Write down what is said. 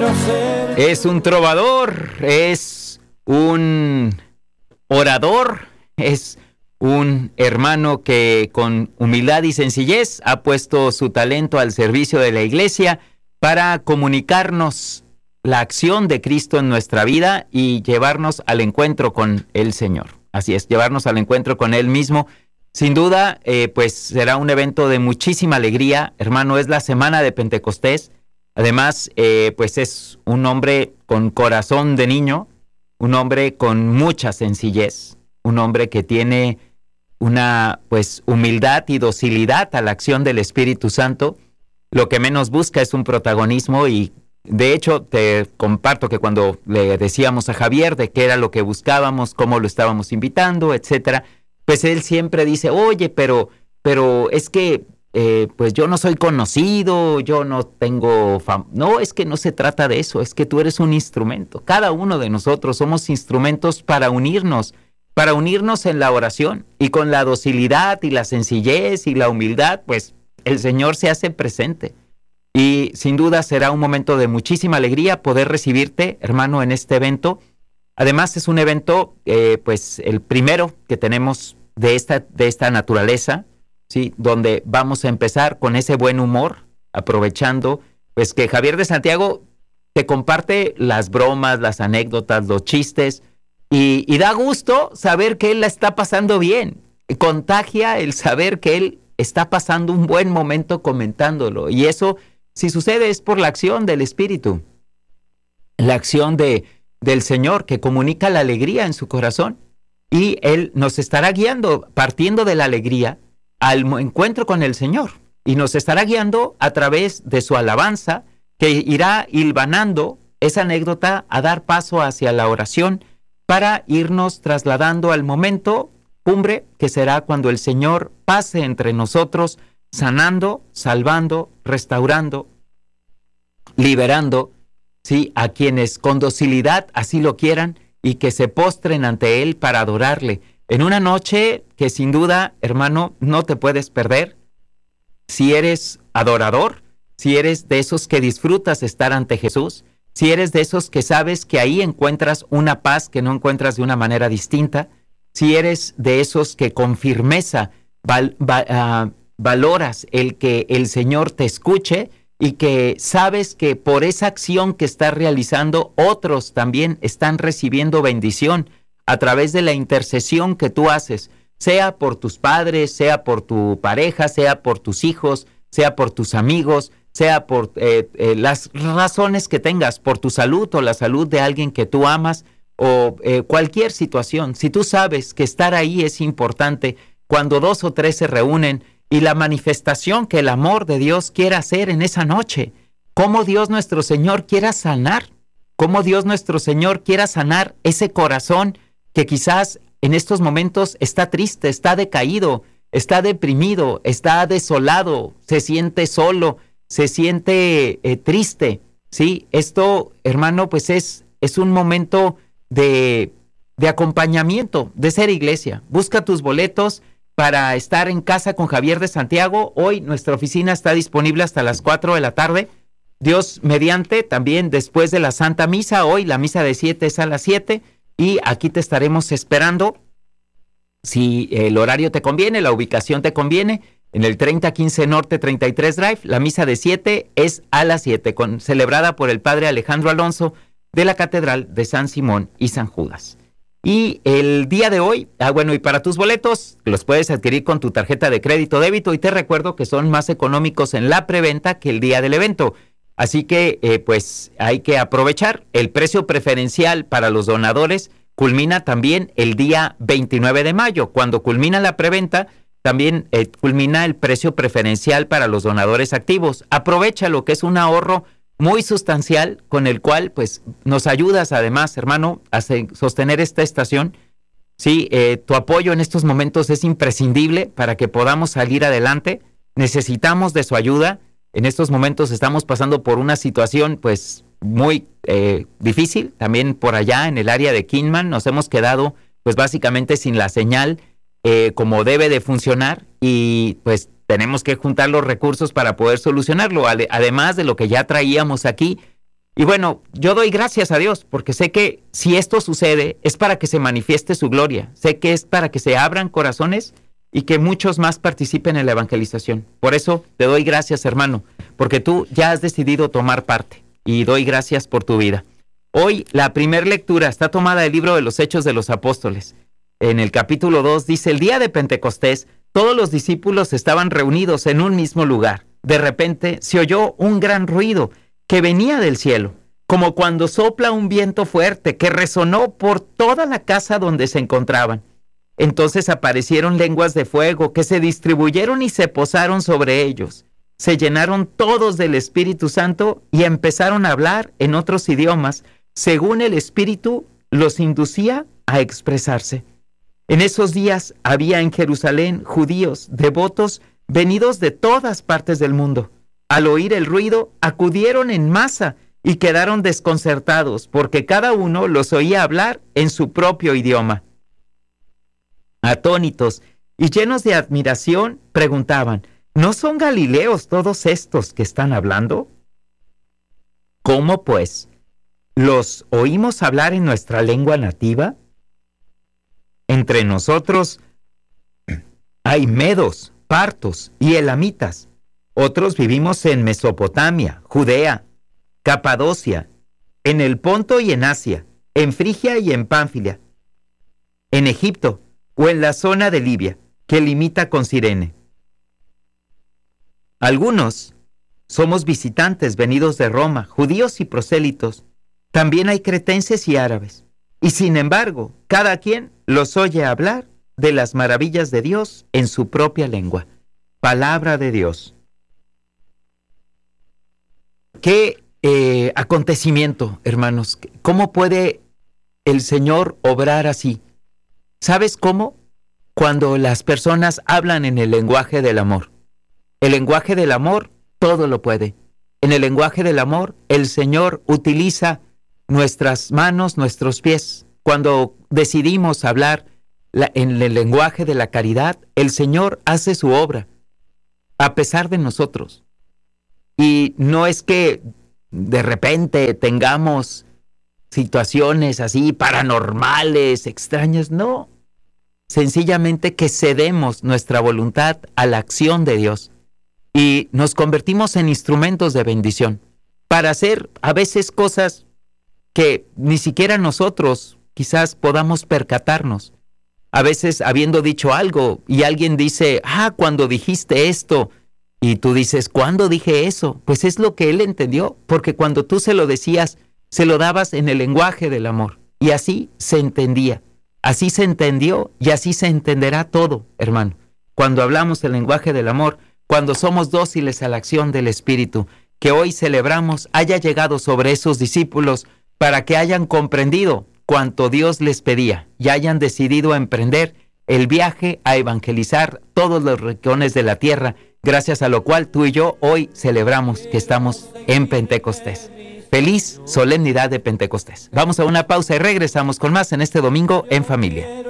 Es un trovador, es un orador, es un hermano que con humildad y sencillez ha puesto su talento al servicio de la iglesia para comunicarnos la acción de Cristo en nuestra vida y llevarnos al encuentro con el Señor. Así es, llevarnos al encuentro con Él mismo. Sin duda, pues será un evento de muchísima alegría. Hermano, es la semana de Pentecostés. Además, pues es un hombre con corazón de niño, un hombre con mucha sencillez, un hombre que tiene una pues humildad y docilidad a la acción del Espíritu Santo. Lo que menos busca es un protagonismo y de hecho te comparto que cuando le decíamos a Javier de qué era lo que buscábamos, cómo lo estábamos invitando, etcétera, pues él siempre dice, oye, pero es que pues yo no soy conocido, yo no tengo fama. No, es que no se trata de eso, es que tú eres un instrumento. Cada uno de nosotros somos instrumentos para unirnos en la oración, y con la docilidad y la sencillez y la humildad, pues el Señor se hace presente. Y sin duda será un momento de muchísima alegría poder recibirte, hermano, en este evento. Además es un evento, pues el primero que tenemos de esta naturaleza, ¿sí? Donde vamos a empezar con ese buen humor, aprovechando pues que Javier de Santiago te comparte las bromas, las anécdotas, los chistes, y da gusto saber que él la está pasando bien. Contagia el saber que él está pasando un buen momento comentándolo. Y eso, si sucede, es por la acción del Espíritu. La acción del Señor que comunica la alegría en su corazón. Y Él nos estará guiando, partiendo de la alegría, al encuentro con el Señor. Y nos estará guiando a través de su alabanza, que irá hilvanando esa anécdota a dar paso hacia la oración, para irnos trasladando al momento cumbre, que será cuando el Señor pase entre nosotros, sanando, salvando, restaurando, liberando, ¿sí? A quienes con docilidad así lo quieran y que se postren ante Él para adorarle. En una noche que sin duda, hermano, no te puedes perder. Si eres adorador, si eres de esos que disfrutas estar ante Jesús, si eres de esos que sabes que ahí encuentras una paz que no encuentras de una manera distinta, si eres de esos que con firmeza valoras el que el Señor te escuche y que sabes que por esa acción que estás realizando, otros también están recibiendo bendición a través de la intercesión que tú haces, sea por tus padres, sea por tu pareja, sea por tus hijos, sea por tus amigos, sea por las razones que tengas, por tu salud o la salud de alguien que tú amas, o cualquier situación. Si tú sabes que estar ahí es importante, cuando 2 o 3 se reúnen, y la manifestación que el amor de Dios quiere hacer en esa noche, cómo Dios nuestro Señor quiera sanar, cómo Dios nuestro Señor quiera sanar ese corazón que quizás en estos momentos está triste, está decaído, está deprimido, está desolado, se siente solo, se siente triste, ¿sí? Esto, hermano, pues es un momento de acompañamiento, de ser iglesia. Busca tus boletos para estar en casa con Javier de Santiago. Hoy nuestra oficina está disponible hasta las 4 de la tarde. Dios mediante, también después de la Santa Misa, hoy la misa de 7 es a las 7, y aquí te estaremos esperando. Si el horario te conviene, la ubicación te conviene, en el 3015 Norte 33 Drive, la misa de 7 es a las 7, celebrada por el padre Alejandro Alonso de la Catedral de San Simón y San Judas. Y el día de hoy, bueno, y para tus boletos, los puedes adquirir con tu tarjeta de crédito o débito, y te recuerdo que son más económicos en la preventa que el día del evento. Así que, pues, hay que aprovechar. El precio preferencial para los donadores culmina también el día 29 de mayo. Cuando culmina la preventa, también culmina el precio preferencial para los donadores activos. Aprovecha lo que es un ahorro muy sustancial, con el cual pues nos ayudas además, hermano, a sostener esta estación. Sí, tu apoyo en estos momentos es imprescindible para que podamos salir adelante. Necesitamos de su ayuda. En estos momentos estamos pasando por una situación pues muy difícil. También por allá en el área de Kinman nos hemos quedado pues básicamente sin la señal como debe de funcionar, y pues tenemos que juntar los recursos para poder solucionarlo, además de lo que ya traíamos aquí. Y bueno, yo doy gracias a Dios porque sé que si esto sucede es para que se manifieste su gloria. Sé que es para que se abran corazones y que muchos más participen en la evangelización. Por eso te doy gracias, hermano, porque tú ya has decidido tomar parte y doy gracias por tu vida. Hoy la primera lectura está tomada del libro de los Hechos de los Apóstoles. En el capítulo 2 dice: el día de Pentecostés, todos los discípulos estaban reunidos en un mismo lugar. De repente se oyó un gran ruido que venía del cielo, como cuando sopla un viento fuerte que resonó por toda la casa donde se encontraban. Entonces aparecieron lenguas de fuego que se distribuyeron y se posaron sobre ellos. Se llenaron todos del Espíritu Santo y empezaron a hablar en otros idiomas, según el Espíritu los inducía a expresarse. En esos días había en Jerusalén judíos devotos venidos de todas partes del mundo. Al oír el ruido, acudieron en masa y quedaron desconcertados, porque cada uno los oía hablar en su propio idioma. Atónitos y llenos de admiración, preguntaban: ¿no son galileos todos estos que están hablando? ¿Cómo pues? ¿Los oímos hablar en nuestra lengua nativa? Entre nosotros hay medos, partos y elamitas. Otros vivimos en Mesopotamia, Judea, Capadocia, en el Ponto y en Asia, en Frigia y en Pánfilia, en Egipto o en la zona de Libia, que limita con Cirene. Algunos somos visitantes venidos de Roma, judíos y prosélitos. También hay cretenses y árabes. Y sin embargo, cada quien los oye hablar de las maravillas de Dios en su propia lengua. Palabra de Dios. ¿Qué acontecimiento, hermanos? ¿Cómo puede el Señor obrar así? ¿Sabes cómo? Cuando las personas hablan en el lenguaje del amor. El lenguaje del amor todo lo puede. En el lenguaje del amor, el Señor utiliza nuestras manos, nuestros pies. Cuando decidimos hablar en el lenguaje de la caridad, el Señor hace su obra, a pesar de nosotros. Y no es que de repente tengamos situaciones así paranormales, extrañas, no. Sencillamente que cedemos nuestra voluntad a la acción de Dios y nos convertimos en instrumentos de bendición para hacer a veces cosas que ni siquiera nosotros quizás podamos percatarnos. A veces habiendo dicho algo y alguien dice: cuando dijiste esto, y tú dices: ¿cuándo dije eso? Pues es lo que él entendió, porque cuando tú se lo decías, se lo dabas en el lenguaje del amor, y así se entendía, así se entendió y así se entenderá todo, hermano. Cuando hablamos el lenguaje del amor, cuando somos dóciles a la acción del Espíritu, que hoy celebramos, haya llegado sobre esos discípulos para que hayan comprendido cuanto Dios les pedía y hayan decidido emprender el viaje a evangelizar todos los rincones de la tierra, gracias a lo cual tú y yo hoy celebramos que estamos en Pentecostés. Feliz solemnidad de Pentecostés. Vamos a una pausa y regresamos con más en este domingo en familia.